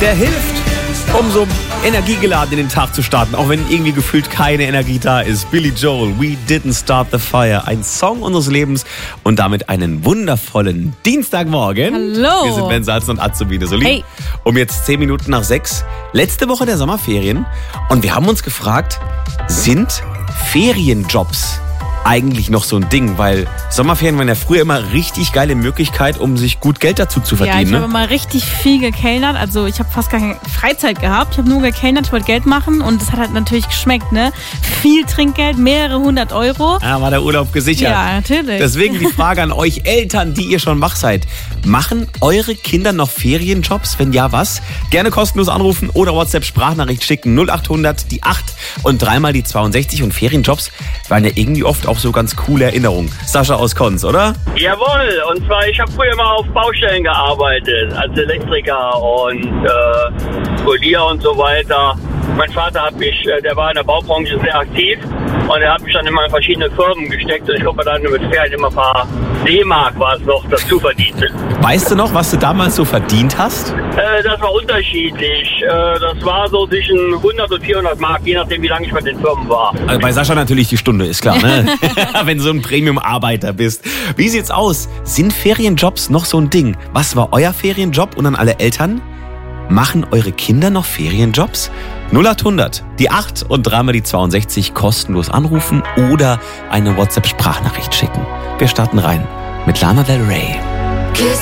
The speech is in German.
der hilft, um so energiegeladen in den Tag zu starten, auch wenn irgendwie gefühlt keine Energie da ist. Billy Joel, We Didn't Start the Fire, ein Song unseres Lebens und damit einen wundervollen Dienstagmorgen. Hallo. Wir sind Ben Salzen und Azubine Soli. Hey. Um jetzt 10 Minuten nach 6, letzte Woche der Sommerferien, und wir haben uns gefragt, sind Ferienjobs eigentlich noch so ein Ding? Weil Sommerferien waren ja früher immer richtig geile Möglichkeit, um sich gut Geld dazu zu verdienen. Ja, ich habe ne? mal richtig viel gekellnert. Also ich habe fast gar keine Freizeit gehabt. Ich habe nur gekellnert, ich wollte Geld machen und es hat halt natürlich geschmeckt, ne? Viel Trinkgeld, mehrere 100 Euro. Ja, war der Urlaub gesichert. Ja, natürlich. Deswegen die Frage an euch Eltern, die ihr schon wach seid. Machen eure Kinder noch Ferienjobs? Wenn ja, was? Gerne kostenlos anrufen oder WhatsApp-Sprachnachricht schicken. 0800 die 8 und dreimal die 62. Und Ferienjobs waren ja irgendwie oft auch so ganz coole Erinnerungen. Sascha aus Konz, oder? Jawohl, und zwar, ich habe früher mal auf Baustellen gearbeitet, als Elektriker und Polier und so weiter. Mein Vater der war in der Baubranche sehr aktiv und er hat mich dann immer in verschiedene Firmen gesteckt und ich habe dann mit Ferien immer ein paar D-Mark war es noch dazu verdient. Weißt du noch, was du damals so verdient hast? Das war unterschiedlich. Das war so zwischen 100 und 400 Mark, je nachdem, wie lange ich bei den Firmen war. Also bei Sascha natürlich die Stunde, ist klar, ne? Wenn du so ein Premium-Arbeiter bist. Wie sieht's aus? Sind Ferienjobs noch so ein Ding? Was war euer Ferienjob? Und an alle Eltern, machen eure Kinder noch Ferienjobs? 0800 die 8 und dreimal die 62 kostenlos anrufen oder eine WhatsApp-Sprachnachricht schicken. Wir starten rein mit Lana Del Rey.